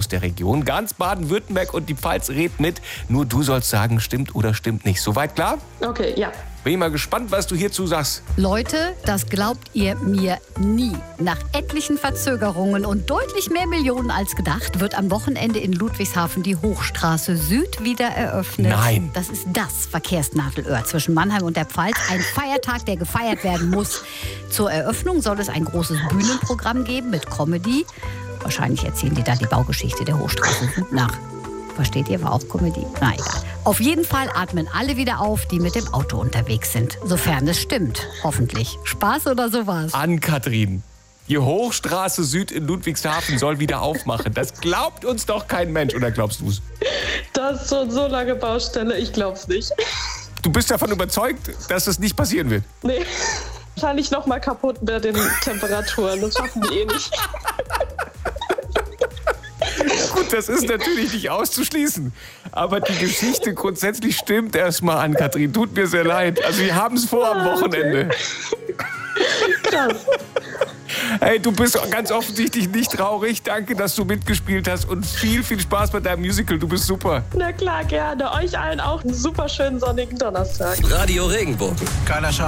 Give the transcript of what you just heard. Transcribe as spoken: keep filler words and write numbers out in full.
der Region. Ganz Baden-Württemberg und die Pfalz redet mit. Nur du sollst sagen, stimmt oder stimmt nicht. Soweit klar? Okay, ja. Bin ich mal gespannt, was du hierzu sagst. Leute, das glaubt ihr mir nie. Nach etlichen Verzögerungen und deutlich mehr Millionen als gedacht, wird am Wochenende in Ludwigshafen die Hochstraße Süd wieder eröffnet. Nein. Das ist das Verkehrsnadelöhr zwischen Mannheim und der Pfalz. Ein Feiertag, der gefeiert werden muss. Zur Eröffnung soll es ein großes Bühnenprogramm geben mit Comedy. Wahrscheinlich erzählen die da die Baugeschichte der Hochstraße Süd nach. Versteht ihr, war auch Comedy? Na egal. Auf jeden Fall atmen alle wieder auf, die mit dem Auto unterwegs sind. Sofern es stimmt. Hoffentlich. Spaß oder sowas? Ann-Kathrin, die Hochstraße Süd in Ludwigshafen soll wieder aufmachen. Das glaubt uns doch kein Mensch, oder glaubst du's? Das ist schon so lange Baustelle, ich glaub's nicht. Du bist davon überzeugt, dass es nicht passieren wird? Nee, wahrscheinlich noch mal kaputt bei den Temperaturen. Das schaffen die eh nicht. Gut, das ist natürlich nicht auszuschließen. Aber die Geschichte grundsätzlich stimmt erstmal an, Kathrin. Tut mir sehr leid. Also wir haben es vor am Wochenende. Krass. Hey, du bist ganz offensichtlich nicht traurig. Danke, dass du mitgespielt hast und viel, viel Spaß bei deinem Musical. Du bist super. Na klar, gerne. Euch allen auch einen super schönen sonnigen Donnerstag. Radio Regenbogen. Geiler Scheiß.